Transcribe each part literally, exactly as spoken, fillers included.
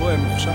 אה, מוכשר.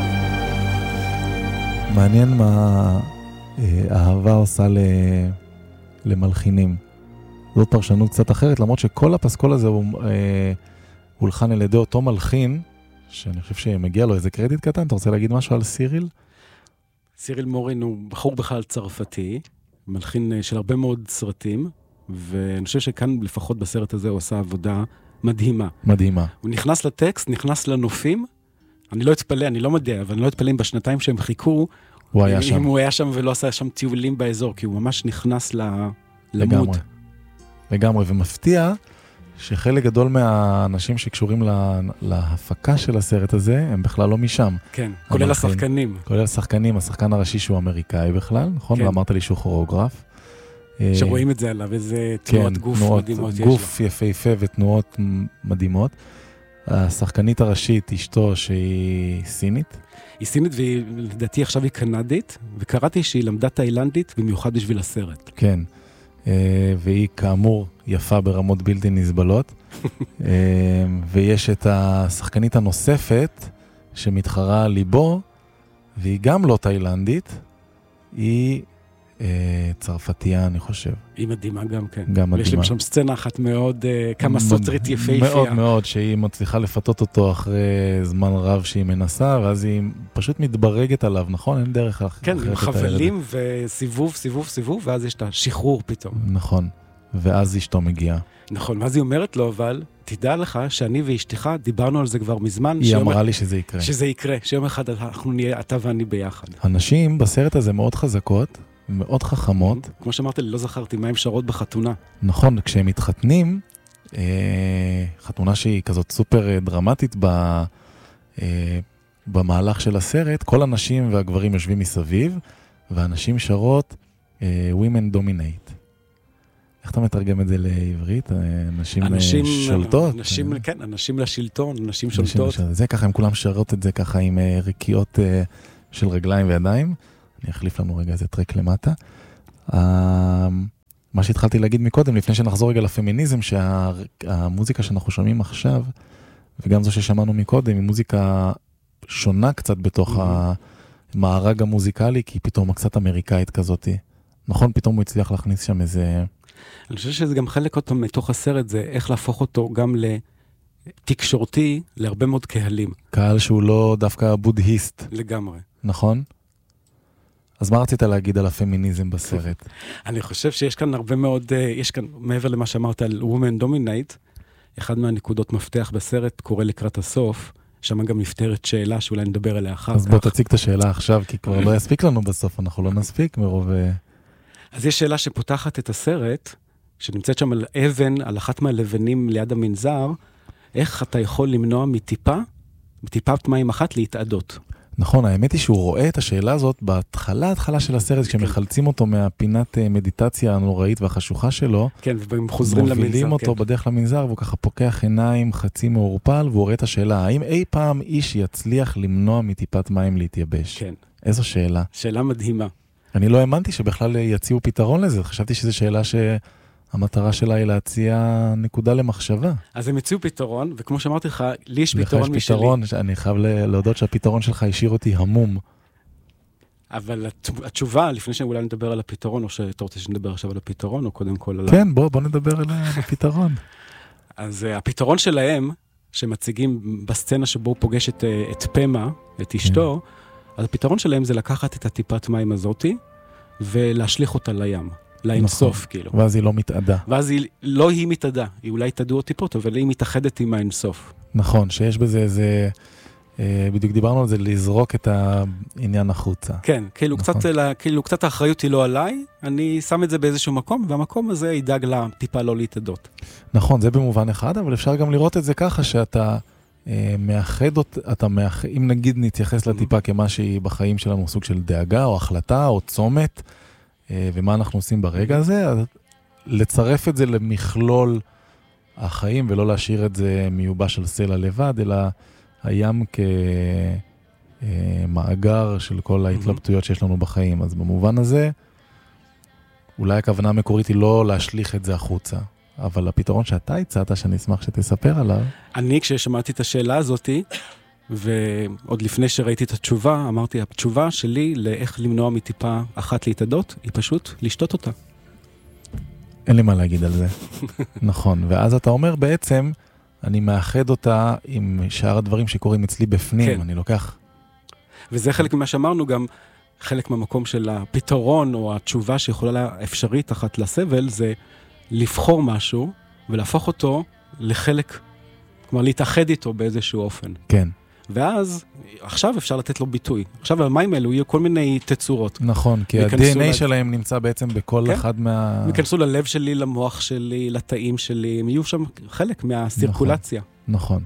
מעניין מה אהבה עושה למלחינים. זאת פרשנות קצת אחרת, למרות שכל הפסקול הזה הוא הולחן על ידי אותו מלחין, שאני חושב שמגיע לו איזה קרדיט קטן. אתה רוצה להגיד משהו על סיריל? סיריל מורין הוא בחור בכלל צרפתי, מלחין של הרבה מאוד סרטים, ואני חושב שכאן לפחות בסרט הזה הוא עשה עבודה מדהימה. מדהימה. הוא נכנס לטקסט, נכנס לנופים, אני לא אתפלא, אני לא מדע, אבל אני לא אתפלא אם בשנתיים שהם חיכו, הוא היה שם. אם הוא היה שם ולא עשה שם טיולים באזור, כי הוא ממש נכנס למוד. לגמרי. לגמרי, ומפתיע שחלק גדול מהאנשים שקשורים לה, להפקה של הסרט הזה, הם בכלל לא משם. כן, כולל השחקנים. כולל השחקנים, השחקן הראשי שהוא אמריקאי בכלל, נכון? כן. ואמרת לי שהוא כוריאוגרף. שרואים את זה עליו, איזה תנועות כן, גוף תנועות, מדהימות יש גוף לו. יפהפה ותנועות מדהימות. השחקנית הראשית, אשתו, שהיא סינית. היא סינית, ולדעתי עכשיו היא קנדית, וקראתי שהיא למדה תאילנדית במיוחד בשביל הסרט. כן. והיא כאמור יפה ברמות בלתי נסבלות. ויש את השחקנית הנוספת שמתחרה על ליבו, והיא גם לא תאילנדית, היא צרפתיה, אני חושב. היא מדהימה גם כן. גם מדהימה. ויש להם שם סצנה אחת מאוד, כמה סוטרית יפהפייה. מאוד מאוד, שהיא מצליחה לפתות אותו אחרי זמן רב שהיא מנסה, ואז היא פשוט מתברגת עליו, נכון? אין דרך אחרת. כן, עם חבלים וסיבוב, סיבוב, סיבוב, ואז יש את השחרור פתאום. נכון, ואז אשתו מגיעה. נכון, ואז היא אומרת לו, אבל תדע לך שאני ואשתך דיברנו על זה כבר מזמן. היא אמרה לי שזה יקרה. שזה יקרה, שיום אחד אנחנו נהיה, אתה ואני ביחד. הנשים בסרט הזה מאוד חזקות, מאוד חכמות. כמו שאמרת לי, לא זכרתי מה הם שרות בחתונה. נכון, כשהם מתחתנים, חתונה שהיא כזאת סופר דרמטית במהלך של הסרט, כל הנשים והגברים יושבים מסביב, והנשים שרות Women Dominate. איך אתה מתרגם את זה לעברית? נשים, אנשים שולטות? אנשים, כן, אנשים לשלטון, נשים שולטות. זה ככה, הם כולם שרות את זה ככה עם ריקיות של רגליים וידיים. אני אחליף לנו רגע איזה טרק למטה. מה שהתחלתי להגיד מקודם, לפני שנחזור רגע לפמיניזם, שהמוזיקה שאנחנו שומעים עכשיו, וגם זו ששמענו מקודם, היא מוזיקה שונה קצת בתוך המארג המוזיקלי, כי היא פתאום קצת אמריקאית כזאת. נכון, פתאום הוא הצליח להכניס שם איזה... אני חושב שזה גם חלק אותו מתוך הסרט, זה איך להפוך אותו גם לתקשורתי, להרבה מאוד קהלים. קהל שהוא לא דווקא בודהיסט. לגמרי. נכון? אז מה רצית להגיד על הפמיניזם בסרט? אני חושב שיש כאן הרבה מאוד, יש כאן, מעבר למה שאמרת על Women Dominate, אחד מהנקודות מפתח בסרט קורא לקראת הסוף, שם גם נפתרת שאלה שאולי נדבר עליה אחר כך. אז בוא תציג את השאלה עכשיו, כי כבר לא יספיק לנו בסוף, אנחנו לא נספיק מרוב... אז יש שאלה שפותחת את הסרט, שנמצאת שם על אבן, על אחת מהלבנים ליד המנזר, איך אתה יכול למנוע מטיפה, מטיפת מים אחת להתעדות. נכון, האמת היא שהוא רואה את השאלה הזאת בהתחלה, התחלה של הסרט, כשמחלצים אותו מהפינת מדיטציה הנוראית והחשוכה שלו. כן, והם חוזרים למנזר. מובילים אותו בדרך למנזר, והוא ככה פוקח עיניים חצי מעורפל, והוא רואה את השאלה, האם אי פעם איש יצליח למנוע מטיפת מים להתייבש? כן. איזו שאלה. שאלה מדהימה. אני לא האמנתי שבכלל יציעו פתרון לזה, חשבתי שזו שאלה שהמטרה שלה היא להציע נקודה למחשבה. אז הם יציעו פתרון, וכמו שאמרתי לך, לי יש פתרון משלי. לך יש פתרון, אני חייב להודות שהפתרון שלך השאיר אותי המום. אבל התשובה, לפני שאולי נדבר על הפתרון, או שאתה רוצה שנדבר עכשיו על הפתרון, או קודם כל על... כן, בוא, בוא נדבר על הפתרון. אז הפתרון שלהם, שמציגים בסצנה שבו הוא פוגש את, את פמה, את אשתו, אז הפתרון שלהם זה לקחת את הטיפת מים הזאתי, ולהשליך אותה לים, לאינסוף, נכון. כאילו. ואז היא לא מתעדה. ואז היא, לא היא מתעדה, היא אולי תעדו עוד טיפות, אבל היא מתאחדת עם האינסוף. נכון, שיש בזה איזה, אה, בדיוק דיברנו על זה, לזרוק את העניין החוצה. כן, כאילו, נכון. קצת, לה, כאילו קצת האחריות היא לא עליי, אני שם את זה באיזשהו מקום, והמקום הזה ידאג לה טיפה לא להתעדות. נכון, זה במובן אחד, אבל אפשר גם לראות את זה ככה, שאתה... מאחד, אתה מאחד, אם נגיד נתייחס לטיפה כמה שהיא בחיים שלנו סוג של דאגה או החלטה או צומת, ומה אנחנו עושים ברגע הזה, אז לצרף את זה למכלול החיים ולא להשאיר את זה מיובש של סלע לבד, אלא הים כמאגר של כל ההתלבטויות שיש לנו בחיים. אז במובן הזה, אולי הכוונה המקורית היא לא להשליך את זה החוצה. אבל הפתרון שאתה הצעת, שאני אשמח שתספר עליו. אני, כששמעתי את השאלה הזאת, ועוד לפני שראיתי את התשובה, אמרתי, התשובה שלי לאיך למנוע מטיפה אחת להתאדות, היא פשוט לשתות אותה. אין לי מה להגיד על זה. נכון, ואז אתה אומר בעצם, אני מאחד אותה עם שאר הדברים שקורים אצלי בפנים, כן. אני לוקח... וזה חלק ממה שאמרנו גם, חלק מהמקום של הפתרון, או התשובה שיכולה לה אפשרית אחת לסבל, זה לבחור משהו, ולהפוך אותו לחלק, כלומר להתאחד איתו באיזשהו אופן. כן. ואז, עכשיו אפשר לתת לו ביטוי. עכשיו המים האלו יהיו כל מיני תצורות. נכון, כי ה-די אן איי שלהם נמצא בעצם בכל כן? אחד מה... הם יכנסו ללב שלי, למוח שלי, לתאים שלי, הם יהיו שם חלק מהסירקולציה. נכון. נכון.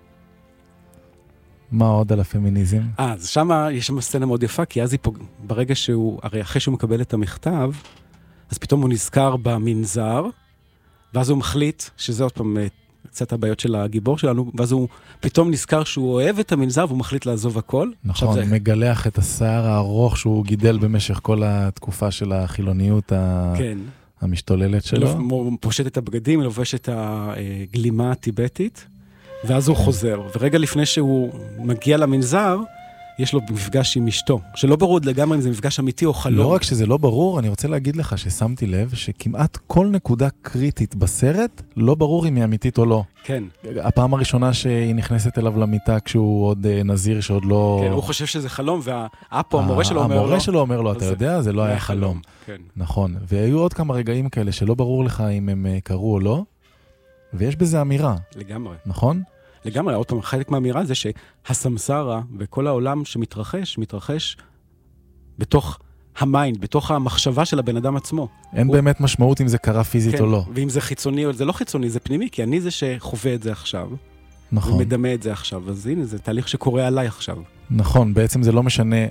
מה עוד על הפמיניזם? אה, אז שם יש שם סצנה מאוד יפה, כי אז היא פוג... ברגע שהוא, הרי אחרי שהוא מקבל את המכתב, אז פתאום הוא נזכר במנזר, ואז הוא מחליט, שזה עוד פעם קצת הבעיות של הגיבור שלנו, ואז הוא פתאום נזכר שהוא אוהב את המנזר, והוא מחליט לעזוב הכל. נכון, זה... מגלח את השיער הארוך שהוא גידל במשך כל התקופה של החילוניות ה... כן. המשתוללת שלו. הוא פושט את הבגדים, לובש את הגלימה הטיבטית, ואז הוא חוזר. ורגע לפני שהוא מגיע למנזר, יש לו מפגש עם אשתו, שלא ברור לגמרי אם זה מפגש אמיתי או חלום. לא רק שזה לא ברור, אני רוצה להגיד לך ששמתי לב שכמעט כל נקודה קריטית בסרט, לא ברור אם היא אמיתית או לא. כן. הפעם הראשונה שהיא נכנסת אליו למיטה כשהוא עוד נזיר שעוד לא... כן, הוא חושב שזה חלום, והאפו, המורה שלו אומר לו... המורה שלו אומר לו, אתה יודע, זה לא היה חלום. כן. נכון. והיו עוד כמה רגעים כאלה שלא ברור לך אם הם קרו או לא, ויש בזה אמירה. לגמרי. נכון? לגמרי, עוד פעם, חלק מהאמירה זה שהסמסרה וכל העולם שמתרחש, מתרחש בתוך המיינד, בתוך המחשבה של הבן אדם עצמו. אין הוא... באמת משמעות אם זה קרה פיזית כן, או לא. ואם זה חיצוני או זה לא חיצוני, זה פנימי, כי אני זה שחווה את זה עכשיו. נכון. ומדמה את זה עכשיו, אז הנה, זה תהליך שקורה עליי עכשיו. נכון, בעצם זה לא משנה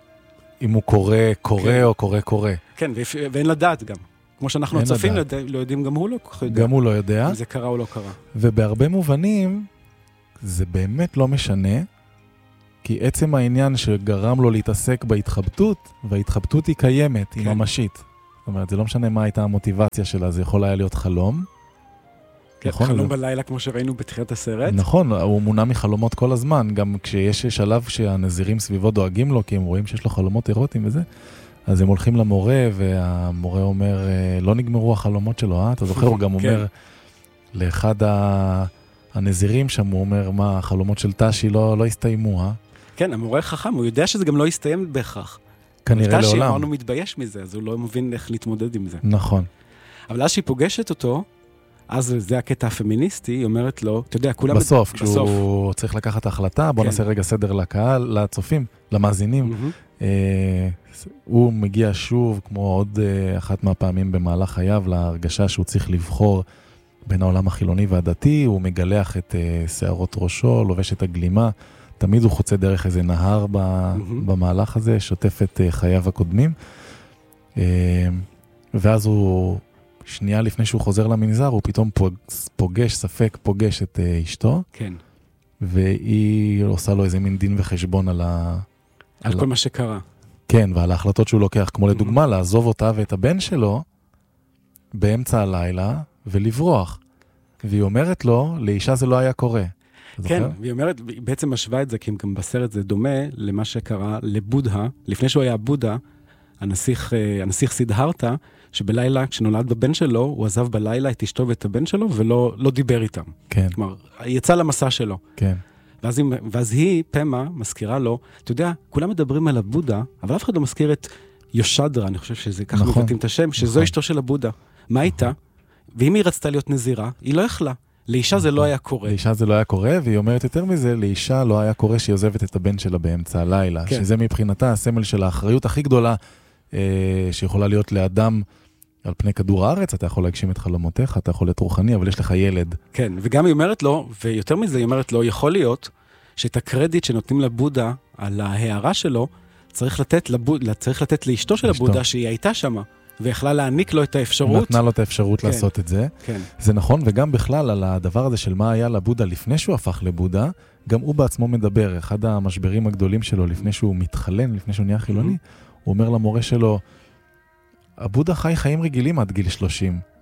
אם הוא קורה, קורה כן. או קורה, קורה. כן, ו- ואין לדעת גם. כמו שאנחנו הצופים לד... לא יודעים, גם הוא לא יודע. גם הוא לא יודע. אם זה קרה או לא קרה. ובהרבה מובנים, זה באמת לא משנה, כי עצם העניין שגרם לו להתעסק בהתחבטות, וההתחבטות היא קיימת, כן. היא ממשית. זאת אומרת, זה לא משנה מה הייתה המוטיבציה שלה, זה יכול היה להיות חלום. כן, נכון, חלום זה... בלילה, כמו שראינו בתחילת הסרט. נכון, הוא מונע מחלומות כל הזמן, גם כשיש שלב שהנזירים סביבו דואגים לו, כי הם רואים שיש לו חלומות אירוטיים וזה, אז הם הולכים למורה, והמורה אומר, לא נגמרו החלומות שלו, אה? אתה זוכר, הוא גם אומר לאחד ה... הנזירים שם, הוא אומר, מה, החלומות של טאשי לא, לא הסתיימו, אה? כן, המורה חכם, הוא יודע שזה גם לא יסתיים בהכרח. כנראה לעולם. טאשי אמרנו מתבייש מזה, אז הוא לא מבין איך להתמודד עם זה. נכון. אבל אז שהיא פוגשת אותו, אז זה הקטע הפמיניסטי, היא אומרת לו, אתה יודע, כולם... בסוף, כשהוא בסוף. צריך לקחת ההחלטה, בוא כן. נעשה רגע סדר לקהל, לצופים, למאזינים. Mm-hmm. אה, הוא מגיע שוב, כמו עוד אה, אחת מהפעמים במהלך חייו, להרגשה שהוא צריך לבחור בין העולם החילוני והדתי, הוא מגלח את uh, שערות ראשו, לובש את הגלימה, תמיד הוא חוצה דרך איזה נהר ב, mm-hmm. במהלך הזה, שוטף את uh, חייו הקודמים, uh, ואז הוא, שנייה לפני שהוא חוזר למנזר, הוא פתאום פוג, פוגש, ספק פוגש את uh, אשתו, כן. והיא עושה לו איזה מין דין וחשבון על ה... על, על כל ה... מה שקרה. כן, ועל ההחלטות שהוא לוקח, כמו mm-hmm. לדוגמה, לעזוב אותה ואת הבן שלו, באמצע הלילה, ולברוח. והיא אומרת לו, לאישה זה לא היה קורה. כן, והיא אומרת, היא בעצם משווה את זה, כי גם בסרט זה דומה למה שקרה לבודה, לפני שהוא היה בודה, הנסיך, הנסיך סידהרתה, שבלילה, כשנולד בבן שלו, הוא עזב בלילה את אשתו ואת הבן שלו, ולא לא דיבר איתם. כן. כלומר, יצא למסע שלו. כן. ואז, היא, ואז היא, פמה, מזכירה לו, אתה יודע, כולם מדברים על הבודה, אבל אף אחד לא מזכיר את יושדרה, אני חושב שזה ככה נכון. מבטאים את השם, שזו נכון. אשתו של הבודה. מה הייתה? ואם היא רצתה להיות נזירה, היא לא יכלה. לאישה זה לא היה קורה. לאישה זה לא היה קורה, והיא אומרת יותר מזה, לאישה לא היה קורה שהיא עוזבת את הבן שלה באמצע הלילה, כן. שזה מבחינתה הסמל של האחריות הכי גדולה, אה, שיכולה להיות לאדם על פני כדור הארץ, אתה יכול להגשים את חלומותיך, אתה יכול להיות רוחני, אבל יש לך ילד. כן, וגם היא אומרת לו, ויותר מזה היא אומרת לו, יכול להיות שאת הקרדיט שנותנים לבודה על ההערה שלו, צריך לתת, לבוד, צריך לתת לאשתו של הבודה שהיא הייתה שמה. ויכלה להעניק לו את האפשרות. נתנה לו את האפשרות כן, לעשות את זה. כן. זה נכון, וגם בכלל על הדבר הזה של מה היה לבודה לפני שהוא הפך לבודה, גם הוא בעצמו מדבר. אחד המשברים הגדולים שלו לפני שהוא מתחלן, לפני שהוא נהיה חילוני, mm-hmm. הוא אומר למורה שלו, הבודה חי חיים רגילים עד גיל שלושים.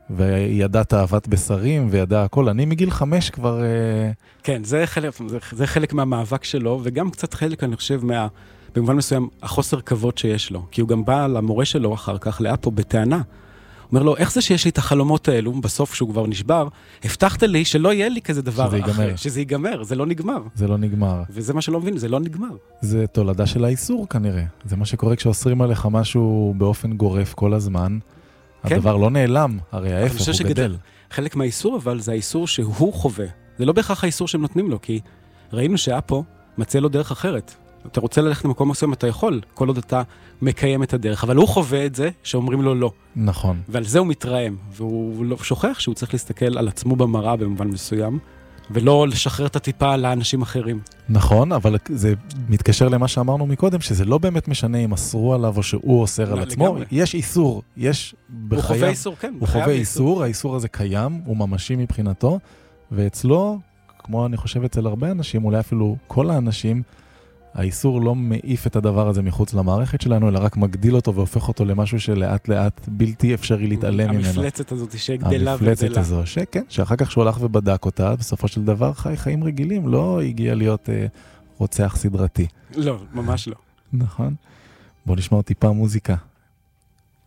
וידע תאוות בשרים, וידע הכל. אני מגיל חמש כבר... כן, זה חלק, זה, זה חלק מהמאבק שלו, וגם קצת חלק, אני חושב, מה, במובן מסוים, החוסר כבוד שיש לו. כי הוא גם בא למורה שלו אחר כך, לאפו, בטענה. אומר לו, איך זה שיש לי את החלומות האלו, בסוף שהוא כבר נשבר, הבטחת לי שלא יהיה לי כזה דבר שזה אחר. ייגמר. שזה ייגמר, זה לא נגמר. זה לא נגמר. וזה מה שלא מבין, זה לא נגמר. זה תולדה של האיסור כנראה. זה מה שקורה כשאוסרים עליך משהו באופן גורף כל הזמן. כן. הדבר לא נעלם, הרי ההפך הוא שגדל. גדל. חלק מהאיסור אבל זה האיסור שהוא חווה. זה לא בהכרח האיסור שהם נותנים לו, כי ראינו שאפו מצא לו דרך אחרת. אתה רוצה ללכת למקום מסוים, אתה יכול, כל עוד אתה מקיים את הדרך, אבל הוא חווה את זה שאומרים לו לא. נכון. ועל זה הוא מתרעם, והוא לא שוכח שהוא צריך להסתכל על עצמו במראה במובן מסוים, ולא לשחרר את הטיפה לאנשים אחרים. נכון, אבל זה מתקשר למה שאמרנו מקודם, שזה לא באמת משנה אם אסרו עליו או שהוא אוסר על עצמו. יש איסור, יש בחייו. הוא חווה איסור, כן. הוא חווה איסור, האיסור הזה קיים, הוא ממשי מבחינתו, ואצלו, כמו אני חושב אצל הרבה אנשים, אולי אפילו כל האנשים, האיסור לא מעיף את הדבר הזה מחוץ למערכת שלנו, אלא רק מגדיל אותו והופך אותו למשהו שלאט לאט בלתי אפשרי להתעלם ממנו. המפלצת הזאת שגדלה וגדלה. המפלצת הזו, שכן, שאחר כך שהוא הלך ובדק אותה, בסופו של דבר חי חיים רגילים, לא הגיע להיות אה, רוצח סדרתי. לא, ממש לא. נכון. בוא נשמע טיפה מוזיקה.